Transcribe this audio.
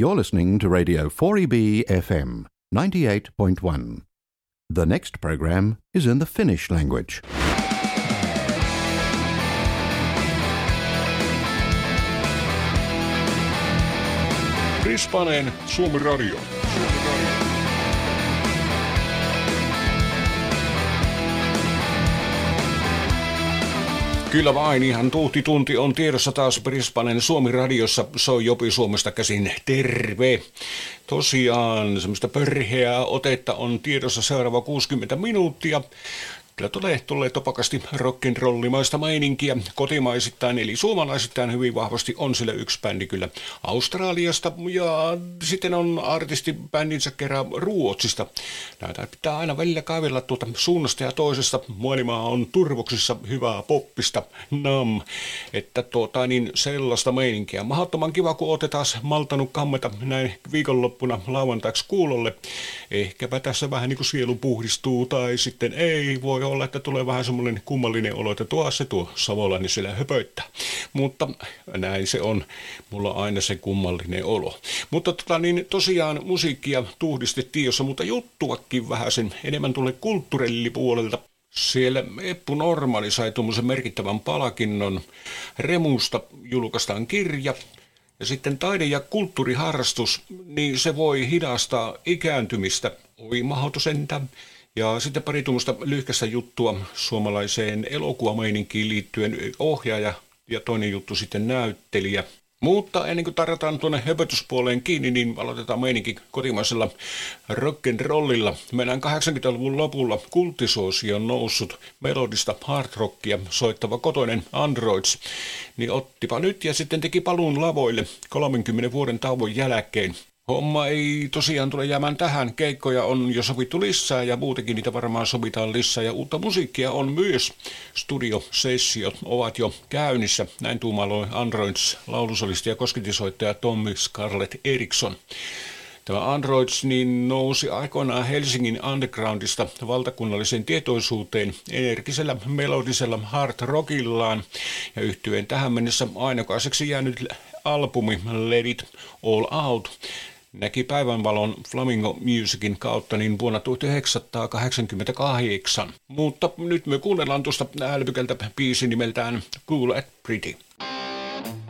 You're listening to Radio 4EB FM 98.1. The next program is in the Finnish language. Brisbaneen Suomi Radio. Kyllä vain, ihan tuhtitunti on tiedossa taas Brisbaneen Suomi Radiossa. Soi Jopi Suomesta käsin, terve! Tosiaan semmoista pörheää otetta on tiedossa seuraava 60 minuuttia. Kyllä tulee topakasti rock'n'rollimaista meininkiä kotimaisittain, eli suomalaisittain hyvin vahvasti on sillä yksi bändi kyllä Australiasta ja sitten on artisti bändinsä kerran Ruotsista. Näitä pitää aina välillä kaivella tuota suunnasta ja toisesta. Maailmaa on turvoksissa hyvää poppista, että sellaista meininkiä. Mahdottoman kiva, kun ootte taas maltanut kammeta näin viikonloppuna lauantaiksi kuulolle. Ehkäpä tässä vähän niin kuin sielu puhdistuu tai sitten ei, voi olla, että tulee vähän semmoinen kummallinen olo, että tuo Savolainen siellä höpöittää. Mutta näin se on. Mulla on aina se kummallinen olo. Mutta tosiaan musiikkia tuhdistettiin jossa, mutta juttuakin vähän sen enemmän tulee kulttuurellipuolelta. Siellä Eppu Normaali sai tuommoisen merkittävän palkinnon. Remusta julkaistaan kirja. Ja sitten taide- ja kulttuuriharrastus, niin se voi hidastaa ikääntymistä. Oi mahdotonta. Ja sitten pari tuommoista lyhkäistä juttua suomalaiseen elokuvameininkiin liittyen ohjaaja ja toinen juttu sitten näyttelijä. Mutta ennen kuin tarjotaan tuonne höpötyspuoleen kiinni, niin aloitetaan meininki kotimaisella rock'n'rollilla. Mennään 80-luvun lopulla kulttisuosioon noussut melodista hard rockia soittava kotoinen Androids. Niin ottipa nyt ja sitten teki paluun lavoille 30 vuoden tauon jälkeen. Homma ei tosiaan tule jäämään tähän. Keikkoja on jo sovittu lisää ja muutenkin niitä varmaan sovitaan lisää. Ja uutta musiikkia on myös. Studiosessiot ovat jo käynnissä. Näin tuumaloi Androids laulusolisti ja kosketisoittaja Tommy Scarlett Eriksson. Tämä Androids niin nousi aikoinaan Helsingin undergroundista valtakunnalliseen tietoisuuteen energisellä melodisella hard rockillaan ja yhtyeen tähän mennessä ainokaiseksi jäänyt albumi Let It All Out näki päivänvalon Flamingo Musicin kautta niin vuonna 1988. Mutta nyt me kuunnellaan tuosta älpykältä biisi nimeltään Cool and Pretty.